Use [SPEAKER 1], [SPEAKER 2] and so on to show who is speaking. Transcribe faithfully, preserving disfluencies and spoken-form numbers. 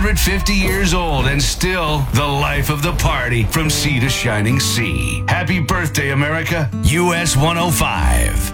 [SPEAKER 1] hundred fifty years old and still the life of the party from sea to shining sea. Happy birthday, America. U S one oh five.